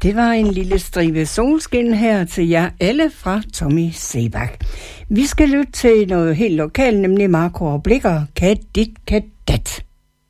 Det var en lille stribe solskin her til jer alle fra Tommy Sebak. Vi skal lytte til noget helt lokalt, nemlig Marco og Blikker, Kat dit kat dat.